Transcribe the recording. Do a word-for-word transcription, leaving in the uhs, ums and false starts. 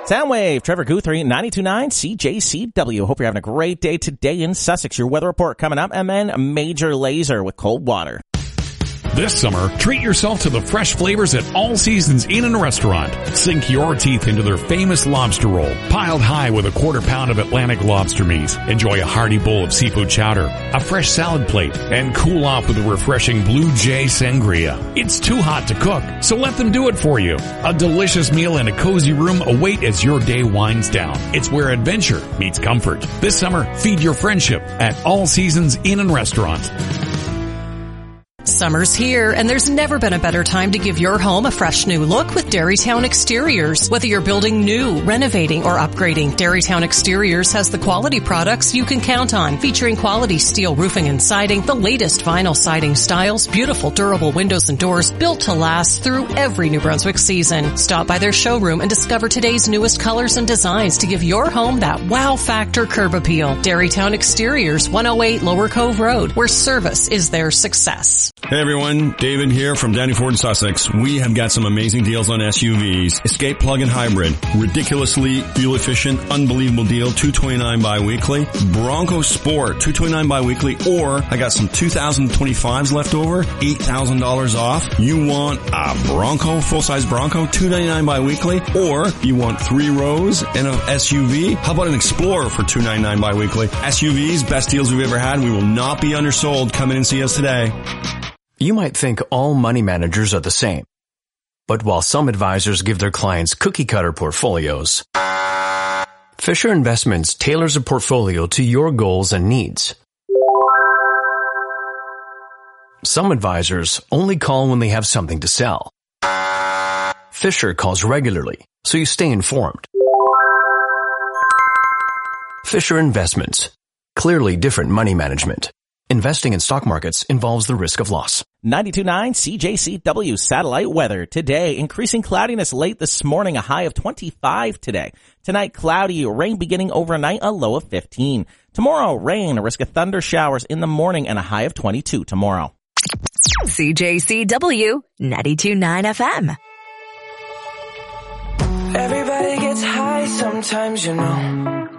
Soundwave, Trevor Guthrie, ninety-two point nine C J C W. Hope you're having a great day today in Sussex. Your weather report coming up, and then Major Lazer with cold water. This summer, treat yourself to the fresh flavors at All Seasons Inn and Restaurant. Sink your teeth into their famous lobster roll, piled high with a quarter pound of Atlantic lobster meat. Enjoy a hearty bowl of seafood chowder, a fresh salad plate, and cool off with a refreshing Blue Jay Sangria. It's too hot to cook, so let them do it for you. A delicious meal and a cozy room await as your day winds down. It's where adventure meets comfort. This summer, feed your friendship at All Seasons Inn and Restaurant. Summer's here, and there's never been a better time to give your home a fresh new look with Dairytown Exteriors. Whether you're building new, renovating, or upgrading, Dairytown Exteriors has the quality products you can count on, featuring quality steel roofing and siding, the latest vinyl siding styles, beautiful durable windows and doors built to last through every New Brunswick season. Stop by their showroom and discover today's newest colors and designs to give your home that wow factor curb appeal. Dairytown Exteriors, one oh eight Lower Cove Road, where service is their success. Hey everyone, David here from Downey Ford in Sussex. We have got some amazing deals on S U Vs. Escape plug-in hybrid, ridiculously fuel efficient, unbelievable deal, two twenty-nine bi-weekly. Bronco Sport, two twenty-nine bi-weekly, or I got some two thousand twenty-fives left over, eight thousand dollars off. You want a Bronco, full-size Bronco, two ninety-nine bi-weekly, or you want three rows and an S U V? How about an Explorer for two ninety-nine bi-weekly? S U Vs, best deals we've ever had. We will not be undersold. Come in and see us today. You might think all money managers are the same. But while some advisors give their clients cookie-cutter portfolios, Fisher Investments tailors a portfolio to your goals and needs. Some advisors only call when they have something to sell. Fisher calls regularly, so you stay informed. Fisher Investments. Clearly different money management. Investing in stock markets involves the risk of loss. ninety-two point nine C J C W satellite weather. Today, increasing cloudiness late this morning, a high of twenty-five today. Tonight, cloudy, rain beginning overnight, a low of fifteen. Tomorrow, rain, a risk of thunder showers in the morning, and a high of twenty-two tomorrow. C J C W ninety-two point nine F M. Everybody gets high sometimes, you know.